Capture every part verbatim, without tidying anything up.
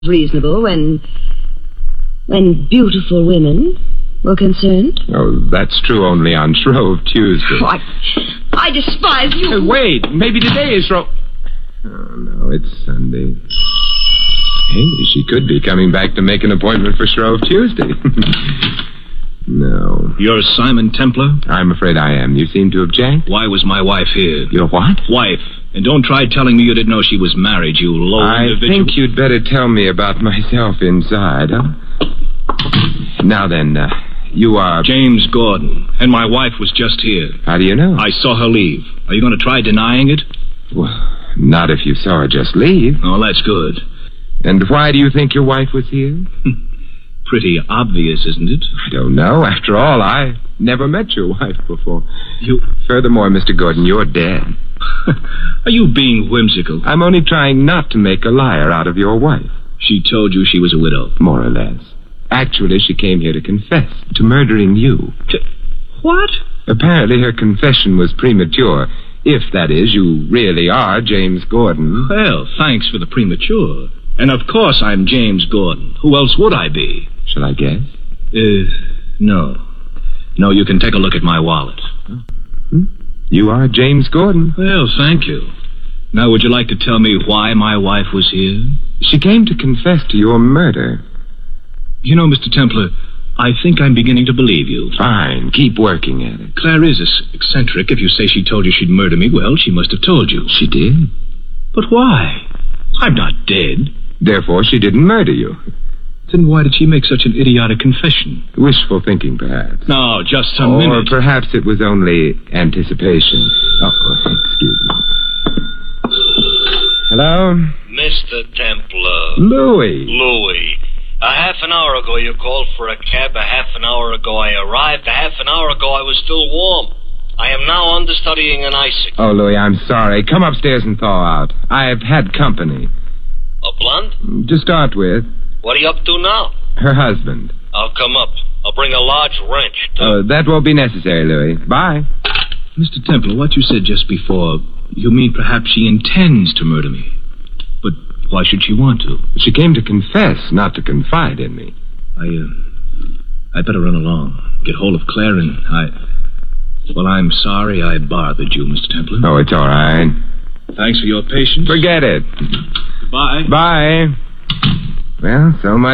reasonable when... when beautiful women were concerned. Oh, that's true only on Shrove Tuesday. Oh, I, I despise you. Hey, wait, maybe today is Shrove... Oh, no, it's Sunday. Hey, she could be coming back to make an appointment for Shrove Tuesday. No. You're Simon Templar? I'm afraid I am. You seem to object? Why was my wife here? Your what? Wife. And don't try telling me you didn't know she was married, you low I individual. I think you'd better tell me about myself inside, huh? Now then, uh, you are... James Gordon. And my wife was just here. How do you know? I saw her leave. Are you going to try denying it? Well, not if you saw her just leave. Oh, that's good. And why do you think your wife was here? Pretty obvious, isn't it? I don't know. After all, I never met your wife before. You... Furthermore, Mister Gordon, you're dead. Are you being whimsical? I'm only trying not to make a liar out of your wife. She told you she was a widow? More or less. Actually, she came here to confess to murdering you. To... What? Apparently, her confession was premature. If, that is, you really are James Gordon. Well, thanks for the premature. And of course I'm James Gordon. Who else would I be? Shall I guess? Uh, no. No, you can take a look at my wallet. Hmm? You are James Gordon. Well, thank you. Now, would you like to tell me why my wife was here? She came to confess to your murder. You know, Mister Templar, I think I'm beginning to believe you. Fine. Keep working at it. Claire is eccentric. If you say she told you she'd murder me, well, she must have told you. She did. But why? I'm not dead. Therefore, she didn't murder you. Then why did she make such an idiotic confession? Wishful thinking, perhaps. No, just some or minute. Or perhaps it was only anticipation. Oh, excuse me. Hello? Mister Templar. Louis. Louis. A half an hour ago you called for a cab. A half an hour ago I arrived. A half an hour ago I was still warm. I am now understudying an icicle. Oh, Louis, I'm sorry. Come upstairs and thaw out. I've had company. A blonde? To start with. What are you up to now? Her husband. I'll come up. I'll bring a large wrench, too. Oh, that won't be necessary, Louis. Bye. Mister Templar, what you said just before, you mean perhaps she intends to murder me. But why should she want to? She came to confess, not to confide in me. I, uh, I'd better run along. Get hold of Claire and I... Well, I'm sorry I bothered you, Mister Templar. Oh, it's all right. Thanks for your patience. Forget it. Bye. Bye. Well, so much...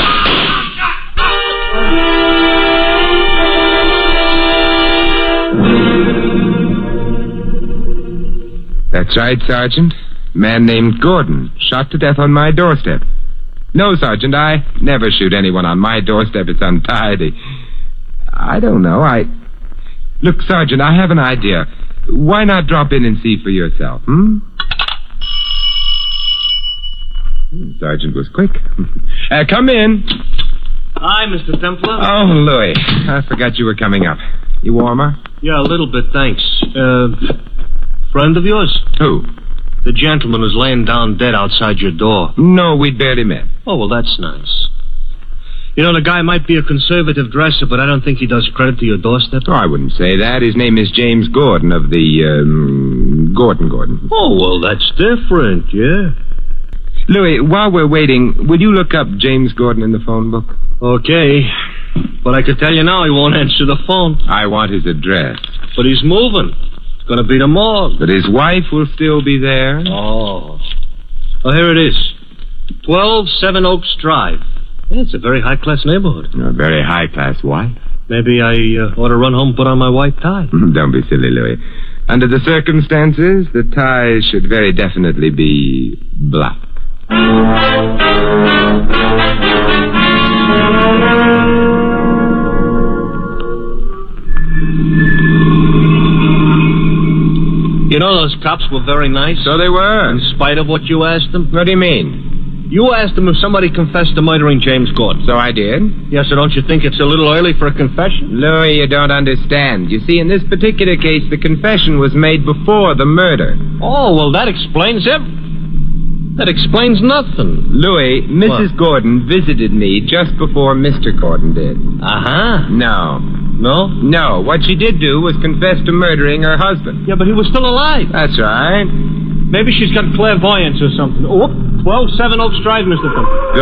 That's right, Sergeant. Man named Gordon, shot to death on my doorstep. No, Sergeant, I never shoot anyone on my doorstep. It's untidy. I don't know, I... Look, Sergeant, I have an idea. Why not drop in and see for yourself, hmm? Sergeant was quick. uh, come in. Hi, Mister Templar. Oh, Louis. I forgot you were coming up. You warmer? Yeah, a little bit, thanks. Uh, friend of yours? Who? The gentleman who's laying down dead outside your door. No, we'd barely met. Oh, well, that's nice. You know, the guy might be a conservative dresser, but I don't think he does credit to your doorstep. Oh, I wouldn't say that. His name is James Gordon of the, um, Gordon Gordon. Oh, well, that's different, yeah. Louis, while we're waiting, will you look up James Gordon in the phone book? Okay. But I can tell you now he won't answer the phone. I want his address. But he's moving. It's going to be the morgue. But his wife will still be there? Oh. Oh, here it is. twelve Seven Oaks Drive. Yeah, it's a very high-class neighborhood. A very high-class wife. Maybe I uh, ought to run home and put on my white tie. Don't be silly, Louis. Under the circumstances, the tie should very definitely be black. You know, those cops were very nice. So they were. In spite of what you asked them. What do you mean? You asked them if somebody confessed to murdering James Gordon. So I did. Yes, so don't you think it's a little early for a confession? Louis, you don't understand. You see, in this particular case, the confession was made before the murder. Oh, well, that explains it. That explains nothing. Louis, Missus What? Gordon visited me just before Mister Gordon did. Uh-huh. No. No? No. What she did do was confess to murdering her husband. Yeah, but he was still alive. That's right. Maybe she's got clairvoyance or something. Oh, twelve Seven Oaks Drive, Mister Thumper.